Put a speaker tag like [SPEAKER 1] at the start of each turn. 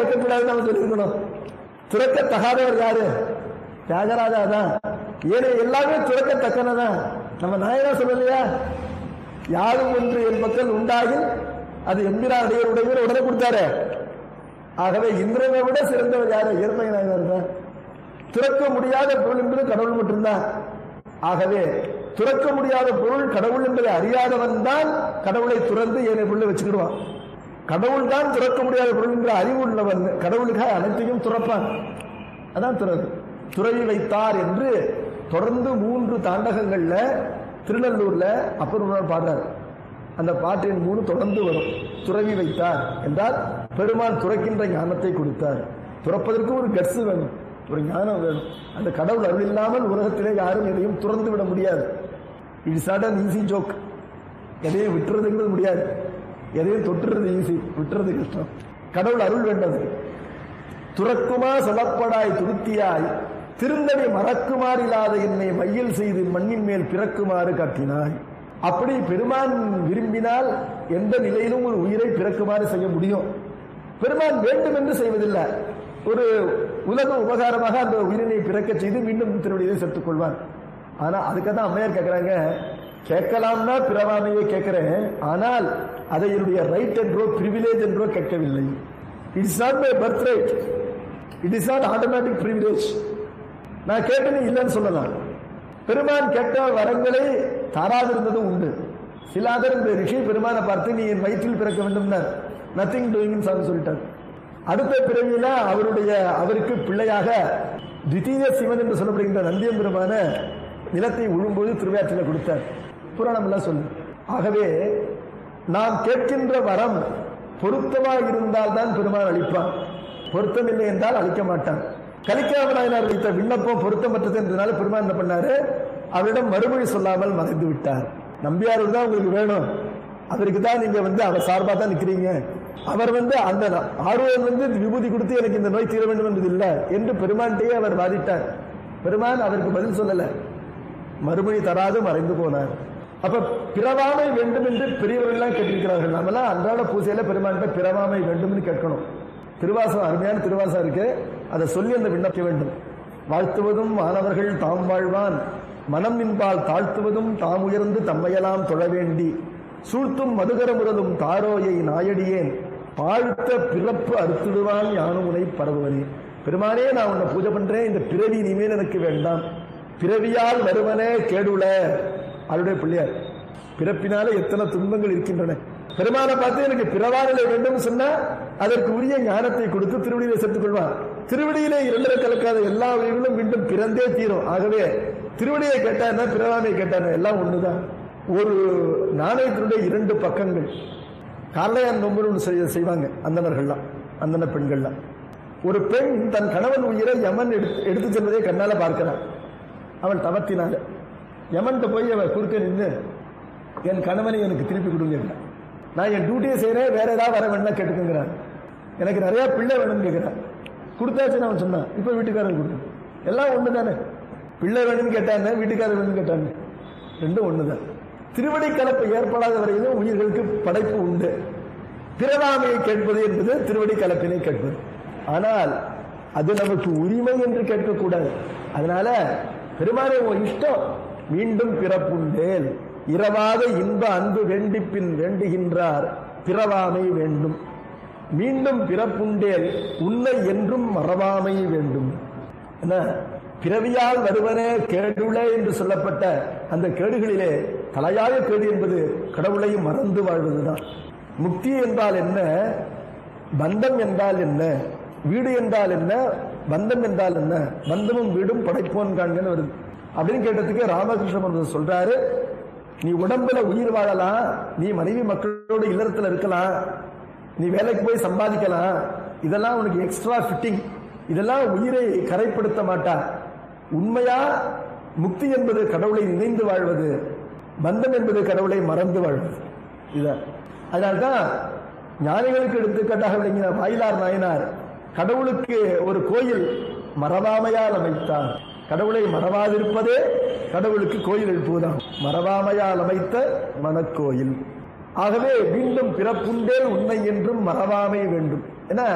[SPEAKER 1] வைக்கக்கூடாதுன்னு நம்ம சொல்லியிருக்கணும். துறக்கத்தகாதவர் யாரு? தியாகராஜா தான். ஏன்னா எல்லாமே துறக்கத்தக்கனதான். நம்ம நாயனா சொல்லலையா, யாரும் ஒன்று என் மக்கள் உண்டாகி அது எம்பிரானுடைய உடையவர் உடனே கொடுத்தாரு. ஆகவே இந்திரனை விட சிறந்தவர் யாரு? இயற்கை நாயனர் தான். துறக்க முடியாத பொருள் என்பது கடவுள் மட்டும்தான். ஆகவே துறக்க முடியாத பொருள் கடவுள் என்பதை அறியாதவன் தான் கடவுளை துறந்து ஏனை பொருளை வச்சுக்கிடுவான். கடவுள் தான் துறக்க முடியாத பொருள் என்ற அறிவு உள்ளவன் கடவுளுக்காக அனைத்தையும் துறப்பான். அதான் துறவி வைத்தார் என்று தொடர்ந்து 3 தாண்டகங்கள்ல திருநெல்லூர்ல அப்பர் பாடுறார். அந்த பாட்டின் 3 தொடர்ந்து வரும். துறவி வைத்தார் என்றால் பெருமான் துறக்கின்ற ஞானத்தை கொடுத்தார். துறப்பதற்கு ஒரு கட்ஸ் வேணும், ஒரு ஞானம் வேணும். அந்த கடவுள் அருள் இல்லாமல் உலகத்திலே யாரும் எதையும் துறந்து விட முடியாது. It's not an easy joke. எதையும் விட்டுறதுங்கிறது முடியாது, எதையும் தொட்டுறது ஈஸி, விட்டுறது கஷ்டம். கடவுள் அருள் வேண்டது. துறக்குமா சொல்லப்படாய் துருத்தியாய் திருந்தடி மறக்குமாறு இல்லாத என்னை மையில் செய்து மண்ணின் மேல் பிறக்குமாறு காட்டினாய். அப்படி பெருமான் விரும்பினால் எந்த நிலையிலும் ஒரு உயிரை பிறக்குமாறு செய்ய முடியும். பெருமான் வேண்டும் என்று செய்வதில்லை. ஒரு உலக உபகாரமாக அந்த உயிரினை பிறக்க செய்து மீண்டும் திருவடியை சேர்த்துக் கொள்வார். ஆனா அதுக்காக தான் அம்மையார் கேட்கிறாங்க, கேட்கலாம்னா பிறவாமையை கேட்கிறேன், ஆனால் அதை என்னுடைய ரைட் என்றோ பிரிவிலேஜ் என்றோ கேட்கவில்லை. It's not my birth right, it is not automatic privilege. நான் கேட்டது இல்லைன்னு சொல்லலாம். பெருமான் கேட்ட வரங்களை தாராதிருந்ததும் உண்டு. சிலாதர் இந்த ரிஷி பெருமானை பார்த்து நீ என் வயிற்றில் பிறக்க வேண்டும், நத்திங் டூயிங் சொல்லிட்டார். அடுத்த பிறவியில அவருக்கு பிள்ளையாக தித்தீய சிவன் என்று சொல்லப்படுகின்ற நந்தியம் பெருமான நிலத்தை உழும்போது திருவையாற்றில் கொடுத்தார். புராணம் எல்லாம் சொல்லு. ஆகவே நாம் கேட்கின்ற வரம் பொருத்தமாக இருந்தால் தான் பெருமான் அளிப்பான். பொருத்தம் இல்லை என்றால் அளிக்க மாட்டான். கலிக்காம நாயனார் வைத்த விண்ணப்பம் பொருத்தமற்றது என்றனால பெருமான் என்ன பண்ணாரு, அவரிடம் மறுமொழி சொல்லாமல் மறைந்து விட்டார். நம்பியார் தான் உங்களுக்கு வேணும், அவருக்கு தான் நீங்க அவர் சார்பா தான் நிக்கிறீங்க. அவர் அந்த ஆர்வம் விபூதி கொடுத்து எனக்கு இந்த நோய் தீர வேண்டும் என்பது இல்லை என்று பெருமான்கிட்டே அவர் வாதிட்டார். பெருமான் அதற்கு பதில் சொல்லல, மறுமொழி தராது மறைந்து போனார். அப்ப பிறவாமை வேண்டும் என்று பெரியவர்கள் எல்லாம் கேட்டிருக்கிறார்கள். நம்மளாம் அன்றாட பூசையில பெருமான்கிட்ட பிறவாமை வேண்டும் என்று கேட்கணும். திருவாசம் அருமையான திருவாசம் இருக்கு, அதை சொல்லி அந்த விண்ணப்பிக்க வேண்டும். வாழ்த்துவதும் மாணவர்கள் தாம் வாழ்வான், மனம் நின்பால் தாழ்த்துவதும் தாம் உயர்ந்து தம்மையெல்லாம் தொழ வேண்டி, சூழ்த்தும் மதுகர முரலும் தாரோயை நாயடியேன், பாழ்த்த பிறப்பு அறுத்துடுவான் யானும் உனை பரவுவனே. பெருமானே, நான் உன்னை பூஜை பண்றேன், இந்த பிறவி இனிமேல் எனக்கு வேண்டாம், பிறவியால் வருவனே கேடுல. அவருடைய பிள்ளையார் பிறப்பினால எத்தனை துன்பங்கள் இருக்கின்றன. பெருமானை பார்த்து எனக்கு பிறவாநிலை வேண்டும் சொன்னா அதற்கு உரிய ஞானத்தை கொடுத்து திருவடியிலே சேர்த்துக் கொள்வான். திருவடியிலே 2 கலக்காத எல்லா உயிர்களும் மீண்டும் பிறந்தே தீரும். ஆகவே திருவடியை கேட்டான பிறவாமையை கேட்டான எல்லாம் ஒண்ணுதான். ஒரு நாணயத்தினுடைய 2 பக்கங்கள். காலையான் நொம்பு செய்வாங்க அந்தனர்கள்லாம், அந்தன பெண்கள்லாம். ஒரு பெண் தன் கணவன் உயிரை யமன் எடுத்து செல்வதை கண்ணால பார்க்கிறான். அவள் தவத்தினால யமன்கிட்ட போய் அவள் குறுக்க நின்று என் கணவனை எனக்கு திருப்பி கொடுங்க, நான் என் டியூட்டியை செய்யறேன், வேற ஏதாவது வர வேணா கேட்டுக்கிறான், எனக்கு நிறைய பிள்ளை வேணும்னு கேட்கிறான். கொடுத்தாச்சுன்னு அவன் சொன்னான். இப்ப வீட்டுக்காரன் கொடுக்கும், எல்லாம் ஒண்ணு தானே. பிள்ளை வேணும்னு கேட்டாங்க, வீட்டுக்காரர் வேணும்னு கேட்டாங்க, ரெண்டும் ஒண்ணுதான். திருவடி கலப்பு ஏற்படாத வரையிலும் உயிர்களுக்கு படைப்பு உண்டு. பிறவாமையை கேட்பது என்பது திருவடி கலப்பினை கேட்பது. ஆனால் அது நமக்கு உரிமை என்று கேட்கக்கூடாது. அதனால பெருமானே உன் இஷ்டம், மீண்டும் பிறப்புண்டேல் இரவாத இன்ப அன்பு வேண்டிப்பின் வேண்டுகின்றார், பிறவாமை வேண்டும். மீண்டும் பிறப்புண்டேல் உன்னை என்றும் மறவாமை வேண்டும். என்ன, பிறவியால் வருவனே கேடுளே என்று சொல்லப்பட்ட அந்த கேடுகளிலே தலையாய கேடு என்பது கடவுளையும் மறந்து வாழ்வதுதான். முக்தி என்றால் என்ன, பந்தம் என்றால் என்ன, வீடு என்றால் என்ன, பந்தம் என்றால் என்ன, பந்தமும் வீடும் படைப்போன் காண்கன்னு வருது. அப்படின்னு கேட்டதுக்கு ராமகிருஷ்ணன் சொல்றாரு, நீ உடம்புல உயிர் வாழலாம், நீ மனைவி மக்களோட இல்லறத்துல இருக்கலாம், நீ வேலைக்கு போய் சம்பாதிக்கலாம், இதெல்லாம் உனக்கு எக்ஸ்ட்ரா ஃபிட்டிங், இதெல்லாம் உயிரை கரைப்படுத்த மாட்டா. உண்மையா முக்தி என்பது கடவுளை நினைந்து வாழ்வது, பந்தம் என்பது கடவுளை மறந்து வாழ்வது. இதான். அதனால்தான் ஞானிகளுக்கு எடுத்துக்காட்டாக விளங்கின வாயிலார் நாயனார் கடவுளுக்கு ஒரு கோயில் மறவாமையால் அமைத்தார். கடவுளை மறவாதிருப்பதே கடவுளுக்கு கோயில் எழுப்புவதாம். மறவாமையால் அமைத்த மனக்கோயில். ஆகவே மீண்டும் பிறப்புண்டே உண்மை என்றும் மறவாமை வேண்டும். ஏன்னா